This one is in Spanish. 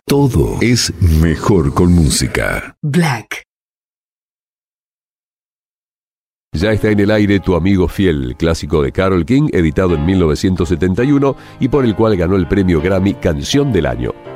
Todo es mejor con música. Black. Ya está en el aire Tu amigo fiel, clásico de Carole King, editado en 1971 y por el cual ganó el premio Grammy Canción del Año.